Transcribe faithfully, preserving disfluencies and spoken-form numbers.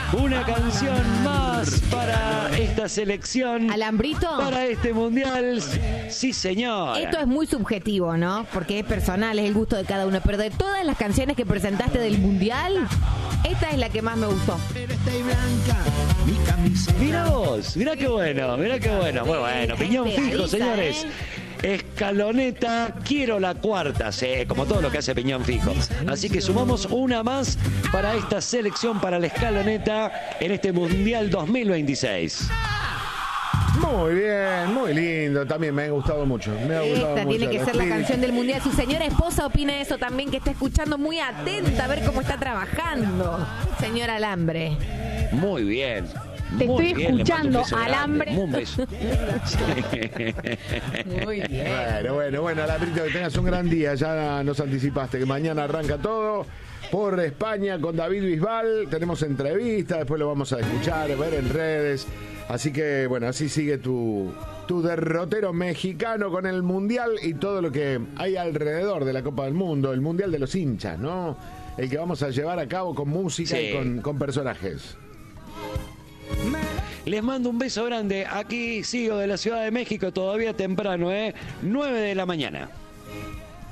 Una canción más para esta selección. ¿Alambrito? Para este mundial. Sí, señor. Esto es muy subjetivo, ¿no? Porque es personal, es el gusto de cada uno. Pero de todas las canciones que presentaste del mundial, esta es la que más me gustó. Mira vos, mira qué bueno, mira qué bueno. Muy bueno, piñón fijo, señores. Escaloneta, quiero la cuarta, sí, como todo lo que hace Piñón Fijo. Así que sumamos una más para esta selección, para la escaloneta en este Mundial dos mil veintiséis. Muy bien, muy lindo. También me ha gustado mucho. Me ha gustado Esta mucho. tiene que ser la canción del mundial. Su señora esposa opina eso también, que está escuchando muy atenta a ver cómo está trabajando. Señor Alambre. Muy bien. Te Muy estoy bien, escuchando, le mando un beso Alambre. grande, un beso. Muy bien. Bueno, bueno, bueno, Alambrito, que tengas un gran día. Ya nos anticipaste que mañana arranca todo por España con David Bisbal. Tenemos entrevistas, después lo vamos a escuchar, ver en redes. Así que, bueno, así sigue tu, tu derrotero mexicano con el Mundial y todo lo que hay alrededor de la Copa del Mundo, el Mundial de los hinchas, ¿no? El que vamos a llevar a cabo con música Sí. y con, con personajes. Les mando un beso grande. Aquí sigo de la Ciudad de México, todavía temprano, ¿eh? nueve de la mañana.